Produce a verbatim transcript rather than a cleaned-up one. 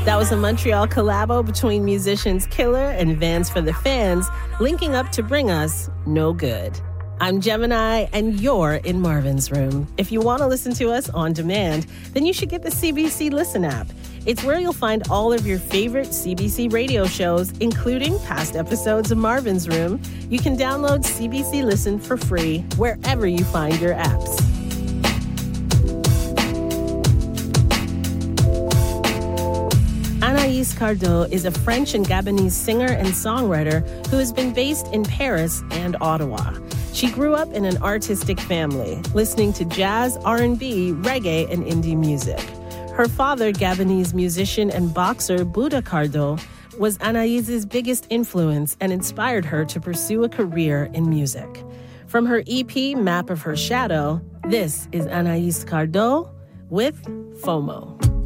That was a Montreal collabo between musicians Killer and Vans for the Fans, linking up to bring us No Good. I'm Gemini, and you're in Marvin's Room. If you want to listen to us on demand, then you should get the C B C Listen app. It's where you'll find all of your favorite C B C radio shows, including past episodes of Marvin's Room. You can download C B C Listen for free wherever you find your apps. Anaïs Cardot is a French and Gabonese singer and songwriter who has been based in Paris and Ottawa. She grew up in an artistic family, listening to jazz, R and B, reggae, and indie music. Her father, Gabonese musician and boxer Bouda Cardot, was Anaïs's biggest influence and inspired her to pursue a career in music. From her E P, Map of Her Shadow, this is Anaïs Cardot with FOMO.